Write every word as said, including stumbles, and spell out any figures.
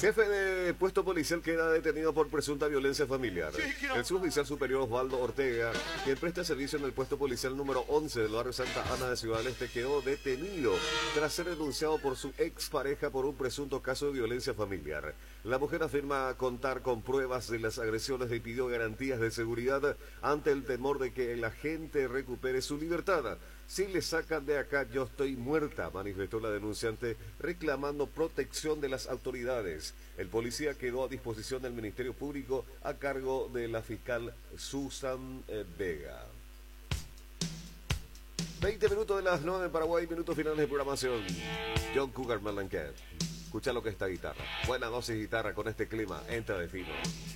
Jefe de puesto policial queda detenido por presunta violencia familiar. El suboficial superior Osvaldo Ortega, quien presta servicio en el puesto policial número once del barrio Santa Ana de Ciudad del Este, quedó detenido tras ser denunciado por su expareja por un presunto caso de violencia familiar. La mujer afirma contar con pruebas de las agresiones y pidió garantías de seguridad ante el temor de que el agente recupere su libertad. Si le sacan de acá, yo estoy muerta, manifestó la denunciante, reclamando protección de las autoridades. El policía quedó a disposición del Ministerio Público a cargo de la fiscal Susan eh, Vega. veinte minutos de las nueve en Paraguay, minutos finales de programación. John Cougar Mellencamp. Escucha lo que es esta guitarra. Buena dosis de guitarra con este clima. Entra de fino.